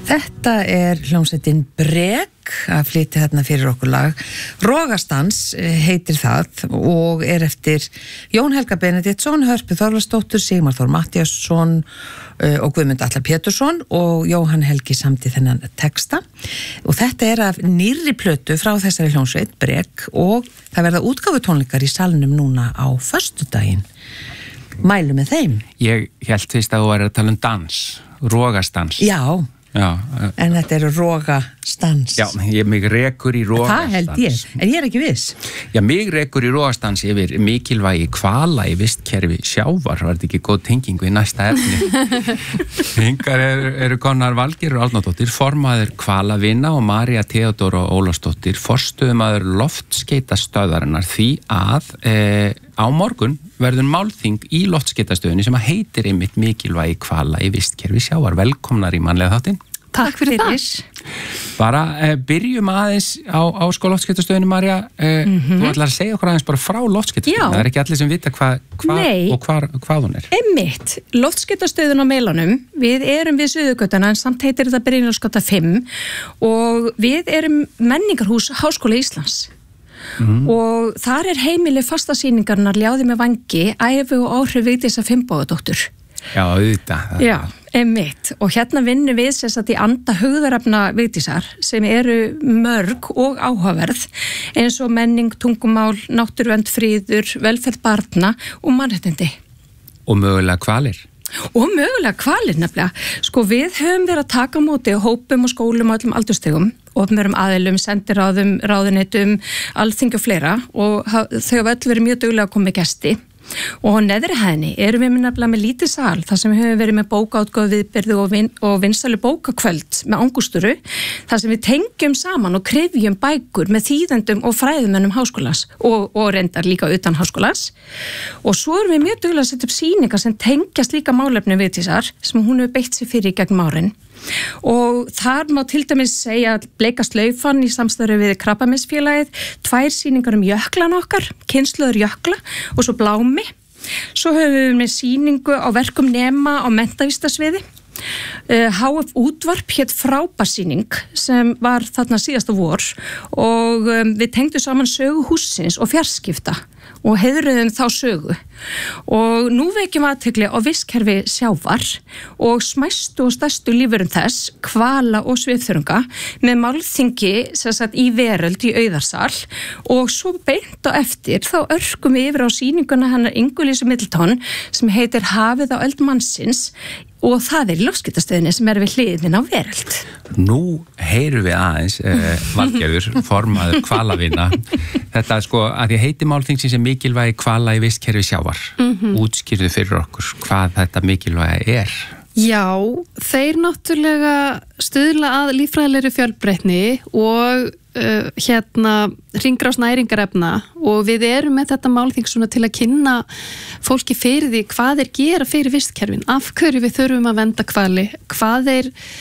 Þetta hljómsveitin Brek að flytja þarna fyrir okkur lag. Rogastans heitir það og eftir Jón Helga Benediktsson, Hörpu Þorvaldsdóttur, Sigmar Þór Matthíasson og Guðmund Atla Pétursson og Jóhann Helgi samdi þennan texta. Og þetta af nýrri plötu frá þessari hljómsveit Brek og það verða útgáfutónleikar í salnum núna á föstudaginn. Mælu með þeim. Ég hélt fyrst að þú væri að tala dans, rogastans. Já. En þetta rogastans. Já, mig rekur í rogastans. Það held ég, en ég ekki viss. Já, mig rekur í rogastans yfir mikilvægi hvala í vistkerfi sjávar. Var þetta ekki góð tenging við næsta efni? Hingar eru konar Valgerður Árnadóttir, formaður Hvalavina og María Theodóra Ólafsdóttir, forstöðumaður loftskeytastöðvarinnar því að á morgun verður málþing í loftskeytastöðinni sem heitir einmitt mikilvægi hvala í vistkerfi sjávar. Velkomnar í mannlega þáttinn. Takk fyrir það. Bara byrjum aðeins á loftskeytastöðinni, María. Þú ætlar að segja okkur aðeins bara frá loftskeytastöðinni. Það ekki allir sem vita hvað hún Einmitt, loftskeytastöðin á Meilanum. Við erum við Suðurgötuna en samt heitir þetta Brynjólfsgata 5 og við erum menningarhús Háskóla Íslands. Og þar heimili fastasýningarnar Ljáði með vangi, ævi og áhrif Vigdísar Finnbogadóttur. Já, auðvitað. Já, einmitt. Og hérna vinnum við í anda hugðarefna Vigdísar sem eru mörg og áhugaverð eins og menning, tungumál, náttúruvernd, friður, velferð barna og mannréttindi. Og mögulega hvalir. Og mögulega hvalir nefnilega. Sko við höfum verið að taka á móti hópum og skólum og öllum aldurstegum, opinberum aðilum, sendiráðum, ráðuneytum, alþingi og fleira og þau hafa öll verið mjög duglega að koma með gesti. Og á neðri hæðinni erum við nefnilega með lítið sal þar sem við höfum verið með bókaútgáfu viðbyrðu og vinsælu bókakvöld með angústuru þar sem við tengjum saman og kryfjum bækur með þýðendum og fræðumönnum háskólans og reyndar líka utan háskólans og svo erum við mjög duglega að setja upp sýningar sem tengjast líka málefnum Vigdísar sem hún hefur beitt sér fyrir gegnum árin. Og þar má til dæmis segja að Bleika slaufan í samstarfi við Krabbameinsfélagið, 2 sýningar jöklan okkar, kynslóður jökla og svo blámi. Svo höfum við með sýningu á verkum nema á menntavísindasviði. HF útvarp hét frábærsýning sem var þarna síðasta vor og við tengdum saman sögu hússins og fjarskipta og heiðruðum þá sögu og nú vekjum athygli á vistkerfi sjávar og smæstu og stærstu lífurum þess, hvala og svifþörunga með málþingi í veröld í Auðarsal og svo beint á eftir þá örkum við yfir á sýninguna hennar Ingu Lísu Middleton sem heitir Hafið á öld mannsins og það í loftskeytastöðinni sem við hliðin á veröld. Nú heyrum við aðeins Valgerður, formaður Hvalavina. Þetta að ég heiti málþingsins mikilvægi hvala í vistkerfi sjávar. Útskýrðu fyrir okkur hvað þetta mikilvægi Já, þeir náttúrulega stuðla að líffræðilegri fjölbreytni og hringrás næringarefna og við erum með þetta málþing til að kynna fólki fyrir því hvað gera fyrir vistkerfin, af hverju við þurfum að vernda hvali, hvað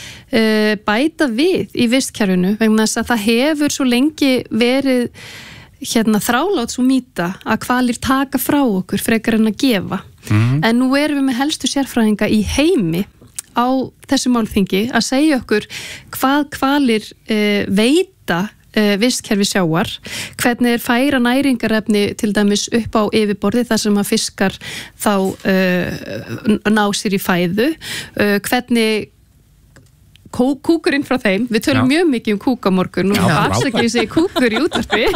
bæta við í vistkerfinu vegna þess að það hefur svo lengi verið þrálát svo mýta að hvalir taka frá okkur frekar en að gefa en nú erum við með helstu sérfræðinga í heimi á þessu málþingi að segja okkur hvað hvalir veita vistkerfi sjávar, hvernig færa næringarefni til dæmis upp á yfirborði þar sem að fiskar þá ná sér í fæðu, hvernig kúkurinn frá þeim, við tölum mjög mikið kúk á morgun og afsakið ég segi kúkur í útvarpi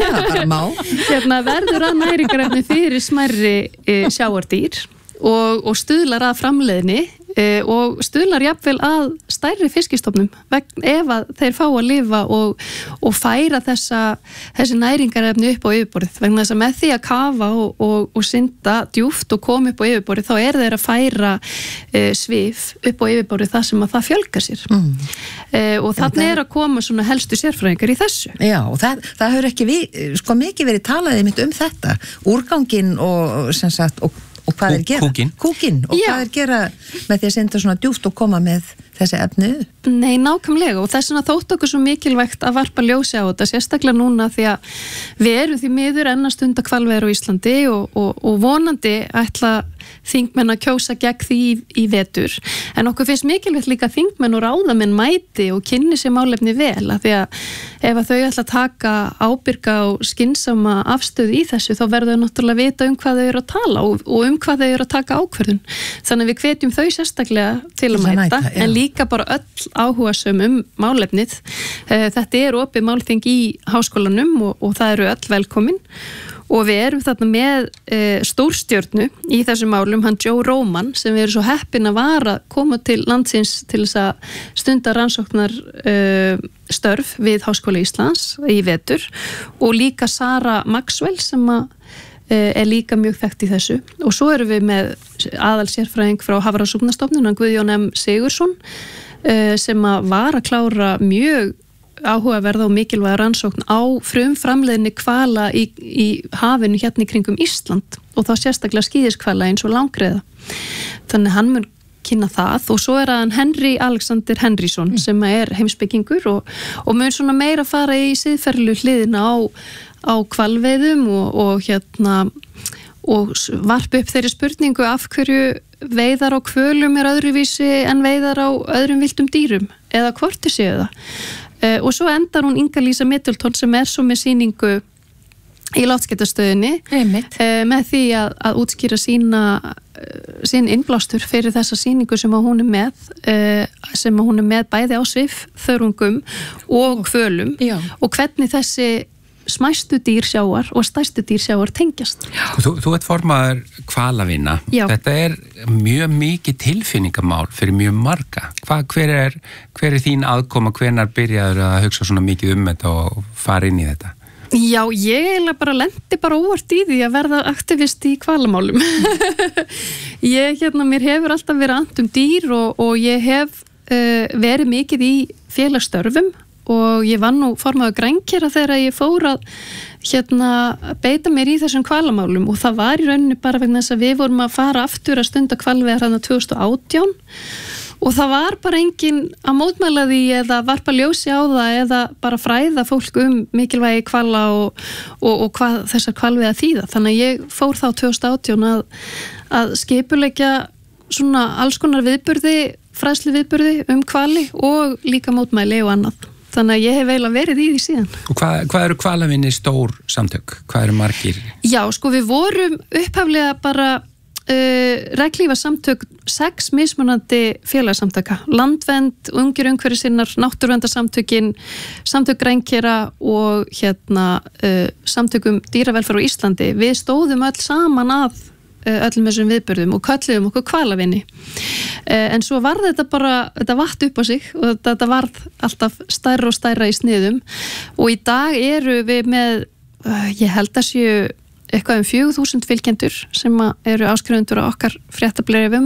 verður að næringarefni fyrir smærri sjáardýr og stuðlar að framleiðni og stuðlar jafnvel að stærri fiskistofnum ef að þeir fá að lifa og færa þessi næringarefni upp á yfirborðið vegna þess að með því að kafa og synda djúpt og koma upp á yfirborðið þá þeir að færa svif upp á yfirborðið þar sem að það fjölgar sér og þannig að koma svona helstu sérfræðingar í þessu. Já, og það hefur ekki mikið verið talað einmitt þetta, úrganginn og og hvað gera? Kúkinn. Og hvað gera með því að synda svona djúpt og koma með þessi efni? Nei, nákvæmlega og þess vegna þótt okkur svo mikilvægt að varpa ljósi á þetta, sérstaklega núna því að við erum því miður enn að stunda hvalveiðar á Íslandi og vonandi ætla þingmenn að kjósa gegn því í vetur. En okkur finnst mikilvægt líka að þingmenn og ráðamenn mæti og kynni sér málefni vel af því að ef að þau ætla að taka ábyrga og skynsama afstöðu í þessu þá verður þau náttúrulega vita hvað þau eru að tala og hvað þau eru að taka ákvörðun. Þannig við hvetjum þau sérstaklega til að mæta en líka bara öll áhugasöm málefnið. Þetta er opið málþing í háskólanum og það eru öll velkomin. Og við erum þarna með stórstjörnu í þessum málum, hann Joe Roman, sem við erum svo heppin að vara að koma til landsins til þess að stunda rannsóknar störf við Háskóla Íslands í vetur og líka Sara Maxwell sem er líka mjög þekkt í þessu. Og svo erum við með aðalsérfræðing frá Hafrannsóknastofnun, Guðjón M. Sigurðsson, sem var að klára mjög áhugaverða og mikilvæga rannsókn á frumframleiðinni hvala í hafinu hérna í kringum Ísland og þá sérstaklega skíðishvala eins og langreiða. Þannig hann mun kynna það og svo er hann Henry Alexander Henrysson sem er heimspekingur og mun svona meira fara í siðferðilegu hliðina á hvalveiðum og varpa upp þeirri spurningu af hverju veiðar á hvölum er öðruvísi en veiðar á öðrum villtum dýrum eða hvort þið séu það. Og svo endar hún Inga Lísa Middleton sem er svo með sýningu í loftskeytastöðinni með því að útskýra sín innblástur fyrir þessa sýningu sem hún er með bæði á svifþörungum og hvölum og hvernig þessi smæstu dýr sjávar og stærstu dýr sjávar tengjast. Þú ert formaður hvalavinna. Þetta er mjög mikið tilfinningamál fyrir mjög marga. Hver er þín aðkoma, hvenær byrjaður að hugsa svona mikið þetta og fara inn í þetta? Já, ég lendi óvart í því að verða aktivist í hvalamálum. Mér hefur alltaf verið annt dýr og ég hef verið mikið í félagsstörfum og ég var nú formaður grænkera þegar ég fór að beita mér í þessum hvalamálum og það var í rauninni bara vegna þess að við vorum að fara aftur að stunda hvalveiðar þarna 2018 og það var bara engin að mótmæla því eða varpa ljósi á það eða bara fræða fólk mikilvægi hvala og hvað þessar hvalveiðar þýða. Þannig að ég fór þá 2018 að skipuleggja svona alls konar viðburði, fræðslu viðburði hvali og líka mótmæli og annað. Þannig að ég hef eiginlega verið í því síðan. Og hvað eru hvalavinni stór samtök? Hvað eru margir? Já, við vorum upphaflega bara reglífa samtök 6 mismunandi félagsamtaka. Landvernd, Ungir umhverfissinnar, Náttúruverndarsamtökin, Samtök grænkera og samtökum dýravelferð á Íslandi. Við stóðum öll saman að öllum þessum viðburðum og kölluðum okkur hvalavinni. En svo varð þetta vatt upp á sig og þetta varð alltaf stærra og stærra í sniðum og í dag eru við með, ég held að séu eitthvað 4.000 fylgjendur sem eru áskrifundur á okkar fréttablöðum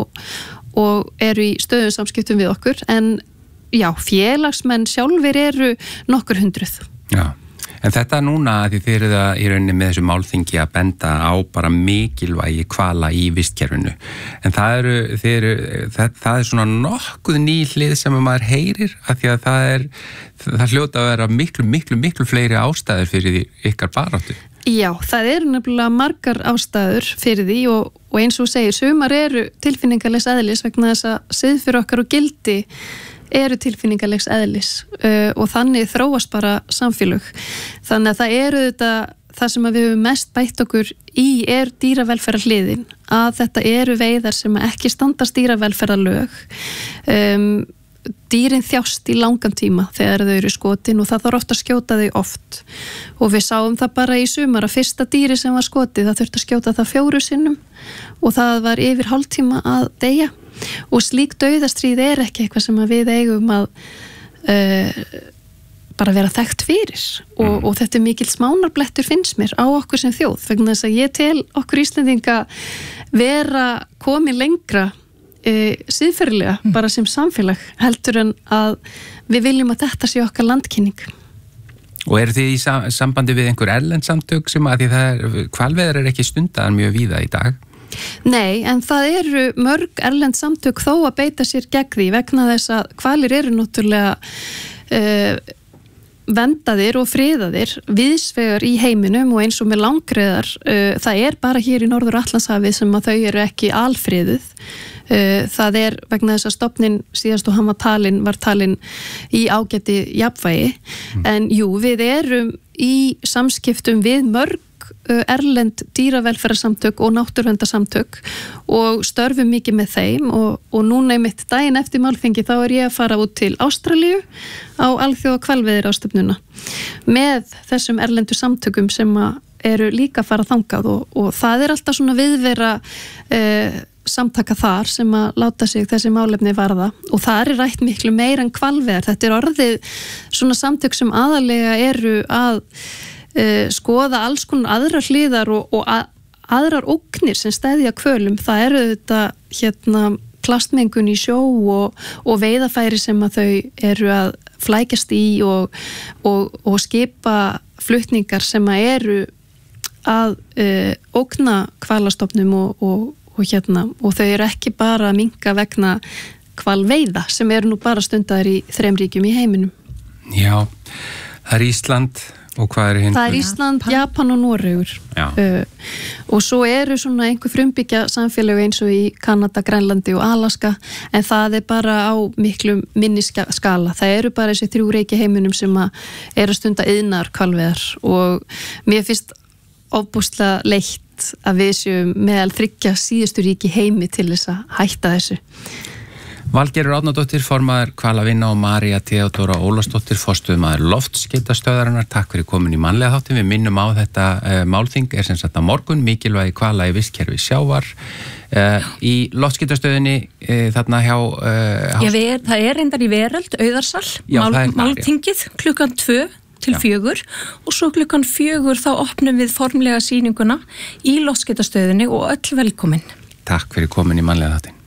og eru í stöðum samskiptum við okkur en já, félagsmenn sjálfur eru nokkur hundruð. Já. En þetta núna, því þið eru það í rauninni með þessu málþingi að benda á bara mikilvægi hvala í vistkerfinu. En það er svona nokkuð ný hlið sem maður heyrir, af því að það hljóta að vera miklu fleiri ástæður fyrir ykkar baráttu. Já, það eru nefnilega margar ástæður fyrir því og eins og segir, sumar eru tilfinningarlegs eðlis vegna þess að siðferði okkar og gildi eru tilfinningarlegs eðlis og þannig þróast bara samfélög. Þannig að það eru það sem við höfum mest bætt okkur í er dýravelferðarhliðin, að þetta eru veiðar sem ekki standast dýravelferðarlög. Dýrin þjást í langan tíma þegar þau eru skotin og það þarf ofta að skjóta þau oft og við sáum það bara í sumar að fyrsta dýri sem var skotið það þurfti að skjóta það 4 sinnum og það var yfir hálftíma að deyja og slík dauðastríð er ekki eitthvað sem við eigum að bara vera þekkt fyrir og þetta er mikill smánarblettur finnst mér á okkur sem þjóð vegna þess að ég tel okkur Íslendinga vera komið lengra siðferðilega bara sem samfélag heldur en að við viljum að þetta sé okkar landkynning. Og eru þið í sambandi við einhver erlend samtök sem að því hvalveiðar er ekki stundaðar mjög víða í dag? Nei, en það eru mörg erlend samtök þó að beita sér gegn því vegna þess að hvalir eru náttúrulega vendaðir og friðaðir víðsvegar í heiminum og eins og með langreyðar, það bara hér í Norður-Atlantshafi sem að þau eru ekki alfriðuð. Það vegna þess að stofnin síðast og hann var talin í ágæti jafnvægi, en jú, við erum í samskiptum við mörg erlend dýravelferðarsamtök og náttúruverndarsamtök og störfum mikið með þeim og núna einmitt daginn eftir málþingi þá ég að fara út til Ástralíu á alþjóða hvalveiðiráðstefnuna með þessum erlendu samtökum sem eru líka að fara þangað og það alltaf svona viðvera samtaka þar sem að láta sig þessi málefni varða og það rætt miklu meira en hvalveiðar. Þetta orðið svona samtök sem aðalega eru að skoða alls konar aðrar hliðar og aðrar ógnir sem steðja hvölum. Það eru þetta plastmengun í sjó og veiðafæri sem að þau eru að flækjast í og skipa flutningar sem að eru að ógna hvalastofnum og þau eru ekki bara að minnka vegna hvalveiða sem eru nú bara stundar í 3 ríkjum í heiminum. Já, það Ísland og hvað hinn? Það Ísland, Japan og Noregur og svo eru svona einhver frumbyggja samfélög eins og í Kanada, Grænlandi og Alaska en það bara á miklu minni skala. Það eru bara þessi 3 ríki heiminum sem eru að stunda iðnaðar hvalveiðar og mér finnst ofboðslega leitt að við séum meðal 3 síðustu ríki heimi til þess að hætta þessu. Valgerður Árnadóttir, formaður Hvalavinna og María Theodóra Ólafsdóttir, forstöðumaður Loftskeytastöðvarinnar. Takk fyrir komin í mannlega þáttin. Við minnum á þetta málþing sem sagt á morgun, mikilvægi hvala í vistkerfi sjávar í Loftskeytastöðinni þarna hjá það reyndar í Veröld, Auðarsal, málþingið klukkan 2 til 4 og svo klukkan 4 þá opnum við formlega sýninguna í Loftskeytastöðinni og öll velkomin. Takk fyrir komin í mannlega þáttin.